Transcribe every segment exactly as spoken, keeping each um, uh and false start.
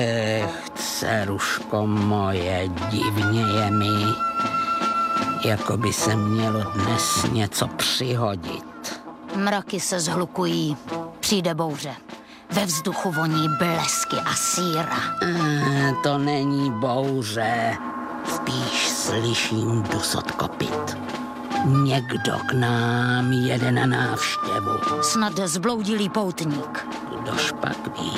Ech, dceruško moje, divně je mi, jako by se mělo dnes něco přihodit. Mraky se zhlukují, přijde bouře. Ve vzduchu voní blesky a síra. E, to není bouře, spíš slyším dusot kopyt. Někdo k nám jede na návštěvu. Snad zbloudilý poutník. Kdož pak ví.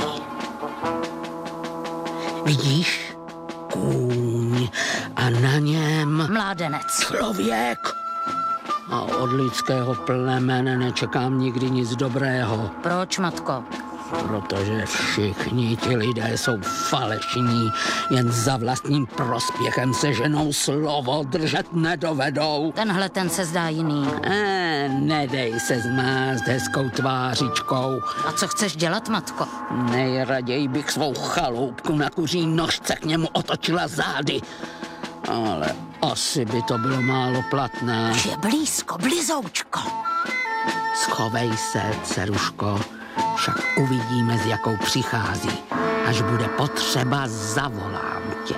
Vidíš? Kůň a na něm... Mládenec. Člověk. A od lidského plemene nečekám nikdy nic dobrého. Proč, matko? Protože všichni ti lidé jsou falešní, jen za vlastním prospěchem se ženou slovo držet nedovedou. Tenhle ten se zdá jiný. E, nedej se zmást hezkou tvářičkou. A co chceš dělat, matko? Nejraději bych svou chaloupku na kuří nožce k němu otočila zády. Ale asi by to bylo málo platné. Je blízko, blizoučko. Schovej se, dceruško. Však uvidíme, s jakou přichází. Až bude potřeba, zavolám tě.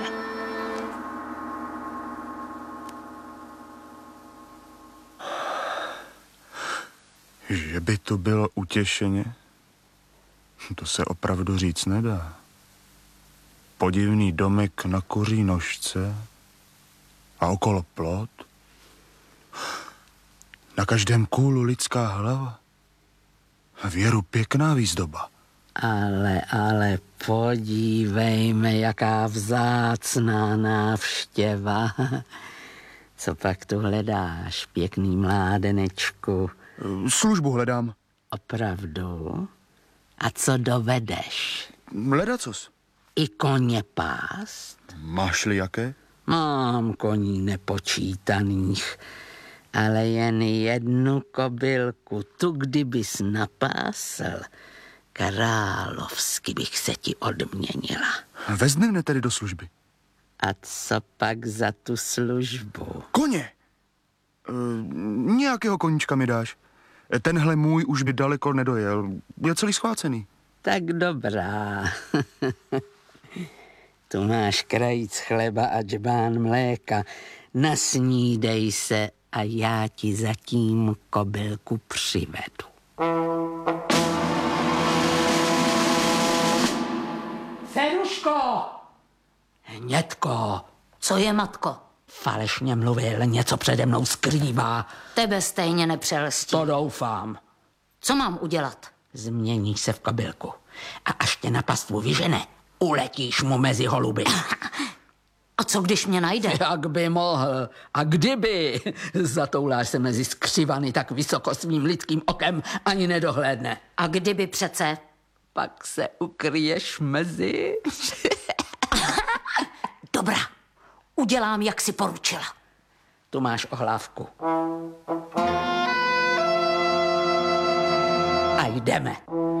Že by to bylo utěšeně? To se opravdu říct nedá. Podivný domek na kuří nožce a okolo plot. Na každém kůlu lidská hlava. Věru pěkná výzdoba. Ale, ale podívejme, jaká vzácná návštěva. Co pak tu hledáš, pěkný mládenečku? Službu hledám. Opravdu? A co dovedeš? Ledacos. I koně pást? Máš-li jaké? Mám koní nepočítaných, ale jen jednu kobylku, tu kdybys napásl, královsky bych se ti odměnila. Vezmi mne tedy do služby. A co pak za tu službu? Koně! E, nějakého koníčka mi dáš. Tenhle můj už by daleko nedojel. Je celý schvácený. Tak dobrá. Tu máš krajíc chleba a džbán mléka. Nasnídej se a já ti zatím kobylku přivedu. Feruško! Hnědko! Co je, matko? Falešně mluvil, něco přede mnou skrývá. Tebe stejně nepřelstí. To doufám. Co mám udělat? Změníš se v kobylku. A až tě na pastvu vyžene, uletíš mu mezi holuby. A co když mě najde? Jak by mohl? A kdyby? Zatouláš se mezi skřivany tak vysoko svým lidským okem ani nedohlédne. A kdyby přece? Pak se ukryješ mezi... Dobrá, udělám, jak si poručila. Tu máš ohlávku. A jdeme.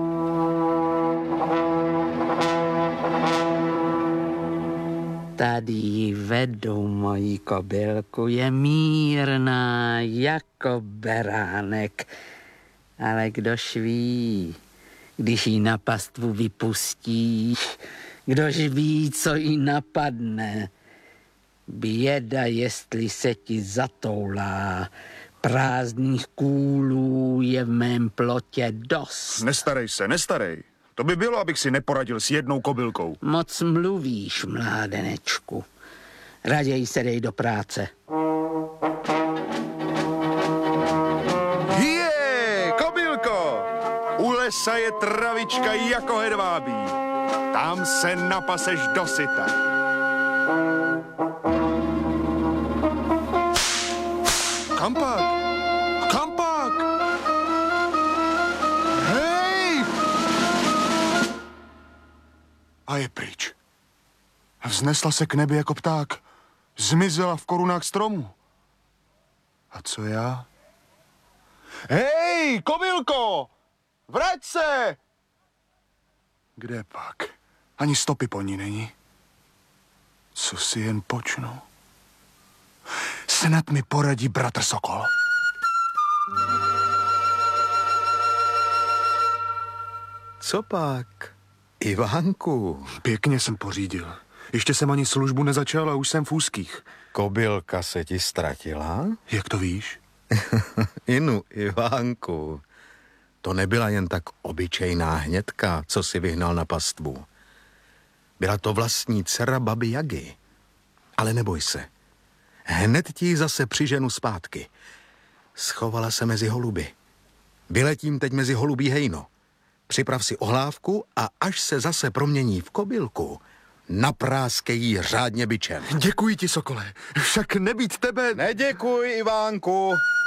Tady ji vedu, moji kobylku, je mírná jako beránek. Ale kdož ví, když ji na pastvu vypustíš, kdož ví, co jí napadne. Běda, jestli se ti zatoulá. Prázdných kůlů je v mém plotě dost. Nestarej se, nestarej. To by bylo, abych si neporadil s jednou kobylkou. Moc mluvíš, mládenečku. Raději se dej do práce. Je, kobylko! U lesa je travička jako hedvábí. Tam se napaseš dosyta. Kam pak? Kam pak? Hej! A je pryč. Vznesla se k nebi jako pták. Zmizela v korunách stromu. A co já? Hej, kobylko! Vrať se! Kde pak? Ani stopy po ní není. Co si jen počnu? Snad mi poradí bratr Sokol. Co pak? Ivánku. Pěkně jsem pořídil. Ještě jsem ani službu nezačal a už jsem v úzkých. Kobylka se ti ztratila? Jak to víš? Inu, Ivánku. To nebyla jen tak obyčejná hnědka, co si vyhnal na pastvu. Byla to vlastní dcera baby Jagy. Ale neboj se. Hned ti ji zase přiženu zpátky. Schovala se mezi holuby. Vyletím teď mezi holubí hejno. Připrav si ohlávku a až se zase promění v kobylku, napráskej jí řádně bičem. Děkuji ti, Sokole. Však nebýt tebe... Neděkuj, Ivánku.